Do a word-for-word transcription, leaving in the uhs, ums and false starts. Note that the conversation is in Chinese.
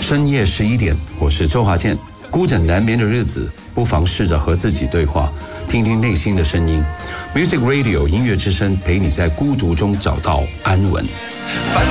深夜十一点，我是周华健。孤枕难眠的日子，不妨试着和自己对话，听听内心的声音。Music Radio 音乐之声，陪你在孤独中找到安稳。